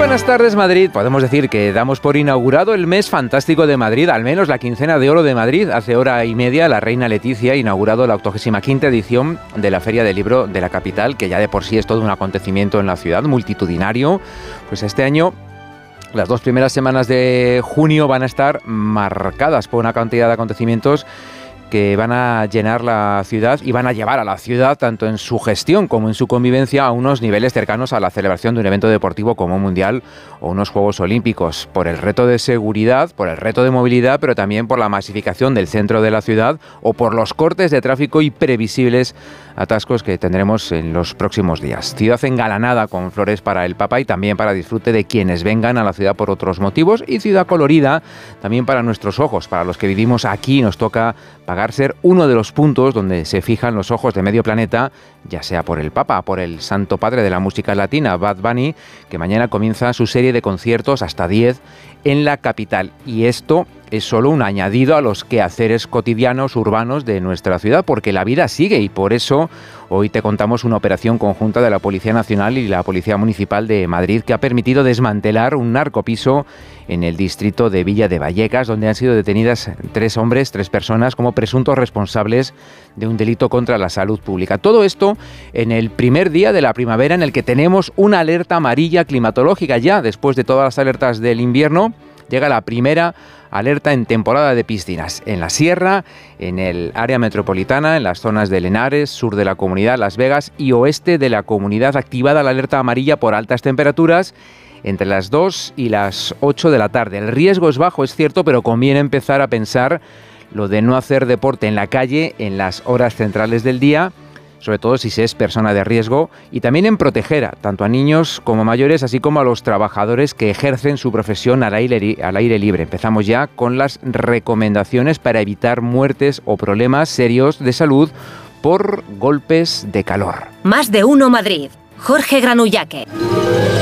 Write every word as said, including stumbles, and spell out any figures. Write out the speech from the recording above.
buenas tardes, Madrid. Podemos decir que damos por inaugurado el mes fantástico de Madrid, al menos la quincena de oro de Madrid. Hace hora y media la reina Leticia ha inaugurado la octogésima quinta edición de la Feria del Libro de la capital, que ya de por sí es todo un acontecimiento en la ciudad, multitudinario. Pues este año las dos primeras semanas de junio van a estar marcadas por una cantidad de acontecimientos que van a llenar la ciudad y van a llevar a la ciudad, tanto en su gestión como en su convivencia, a unos niveles cercanos a la celebración de un evento deportivo como un mundial o unos Juegos Olímpicos, por el reto de seguridad, por el reto de movilidad, pero también por la masificación del centro de la ciudad o por los cortes de tráfico y previsibles atascos que tendremos en los próximos días. Ciudad engalanada con flores para el Papa y también para disfrute de quienes vengan a la ciudad por otros motivos, y ciudad colorida también para nuestros ojos. Para los que vivimos aquí nos toca pagar ser uno de los puntos donde se fijan los ojos de medio planeta, ya sea por el Papa, por el Santo Padre de la música latina, Bad Bunny, que mañana comienza su serie de conciertos, hasta diez, en la capital. Y esto es solo un añadido a los quehaceres cotidianos urbanos de nuestra ciudad, porque la vida sigue, y por eso hoy te contamos una operación conjunta de la Policía Nacional y la Policía Municipal de Madrid que ha permitido desmantelar un narcopiso en el distrito de Villa de Vallecas, donde han sido detenidas tres hombres, tres personas, como presuntos responsables de un delito contra la salud pública. Todo esto en el primer día de la primavera, en el que tenemos una alerta amarilla climatológica. Ya después de todas las alertas del invierno, llega la primera alerta en temporada de piscinas, en la sierra, en el área metropolitana, en las zonas de Henares, sur de la comunidad, Las Vegas y oeste de la comunidad. Activada la alerta amarilla por altas temperaturas entre las dos y las ocho de la tarde. El riesgo es bajo, es cierto, pero conviene empezar a pensar lo de no hacer deporte en la calle en las horas centrales del día, sobre todo si se es persona de riesgo, y también en proteger a, tanto a niños como mayores, así como a los trabajadores que ejercen su profesión al aire, al aire libre. Empezamos ya con las recomendaciones para evitar muertes o problemas serios de salud por golpes de calor. Más de uno Madrid. Jorge Granullaque.